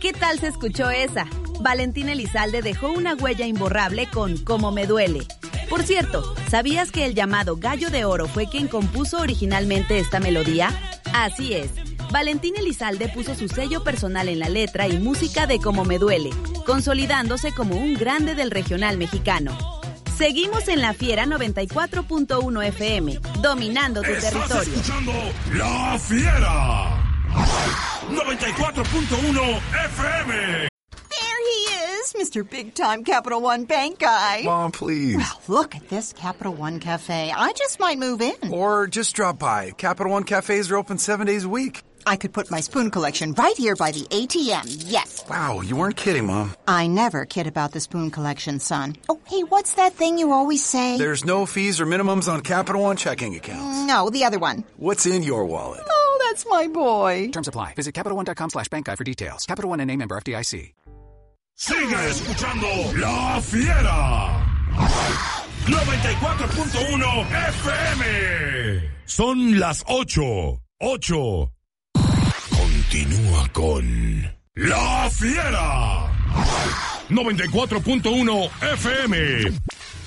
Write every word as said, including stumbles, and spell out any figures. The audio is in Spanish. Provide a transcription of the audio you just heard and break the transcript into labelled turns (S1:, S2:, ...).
S1: ¿Qué tal se escuchó esa? Valentín Elizalde dejó una huella imborrable con Como me duele. Por cierto, ¿sabías que el llamado Gallo de Oro fue quien compuso originalmente esta melodía? Así es. Valentín Elizalde puso su sello personal en la letra y música de Como me duele, consolidándose como un grande del regional mexicano. Seguimos en La Fiera noventa y cuatro punto uno F M, dominando tu
S2: ¿Estás
S1: territorio.
S2: escuchando La Fiera noventa y cuatro punto uno F M?
S3: There he is, Mister Big Time Capital One Bank guy.
S4: Mom, please.
S3: Well, look at this Capital One Cafe. I just might move in.
S4: Or just drop by. Capital One cafes are open seven days a week.
S3: I could put my spoon collection right here by the A T M, yes.
S4: Wow, you weren't kidding, Mom.
S3: I never kid about the spoon collection, son. Oh, hey, what's that thing you always say?
S4: There's no fees or minimums on Capital One checking accounts.
S3: No, the other one.
S4: What's in your wallet?
S3: Oh, that's my boy.
S5: Terms apply. Visit CapitalOne.com slash bank guide for details. Capital One N A member F D I C.
S2: Sigue escuchando La Fiera noventa y cuatro punto uno F M. Son las ocho. Ocho. Continúa con La Fiera noventa y cuatro punto uno F M.